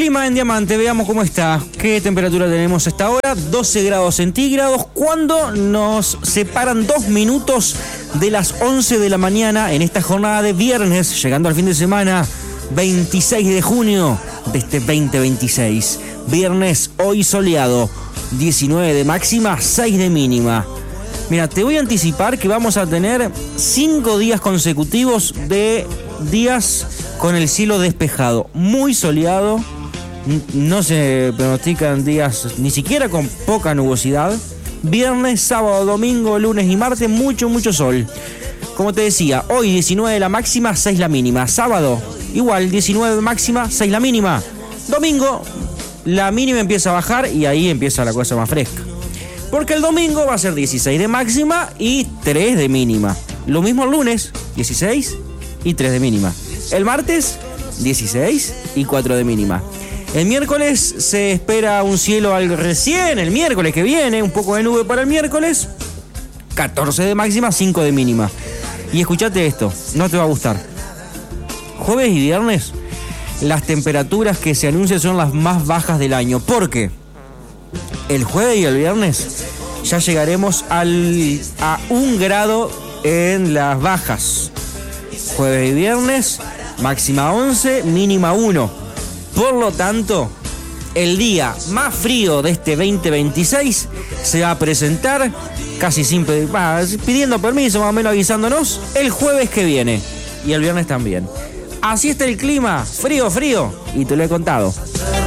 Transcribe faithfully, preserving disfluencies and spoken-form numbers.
Clima en Diamante, veamos cómo está. ¿Qué temperatura tenemos a esta hora? doce grados centígrados. Cuando nos separan dos minutos de las once de la mañana en esta jornada de viernes, llegando al fin de semana, veintiséis de junio de este veinte veintiséis. Viernes hoy soleado, diecinueve de máxima, seis de mínima. Mira, te voy a anticipar que vamos a tener cinco días consecutivos de días con el cielo despejado, muy soleado. No se pronostican días ni siquiera con poca nubosidad. Viernes, sábado, domingo, lunes y martes, mucho, mucho sol. Como te decía, hoy diecinueve la máxima, seis la mínima. Sábado, igual, diecinueve máxima, seis la mínima. Domingo, la mínima empieza a bajar y ahí empieza la cosa más fresca. Porque el domingo va a ser dieciséis de máxima y tres de mínima. Lo mismo el lunes, dieciséis y tres de mínima. El martes, dieciséis y cuatro de mínima. El miércoles se espera un cielo al recién, el miércoles que viene, un poco de nube para el miércoles. catorce de máxima, cinco de mínima. Y escuchate esto, no te va a gustar. Jueves y viernes, las temperaturas que se anuncian son las más bajas del año. ¿Por qué? El jueves y el viernes ya llegaremos al, a un grado en las bajas. Jueves y viernes, máxima once, mínima uno. Por lo tanto, el día más frío de este veinte veintiséis se va a presentar casi sin pedir, bah, pidiendo permiso, más o menos avisándonos, el jueves que viene. Y el viernes también. Así está el clima, frío, frío, y te lo he contado.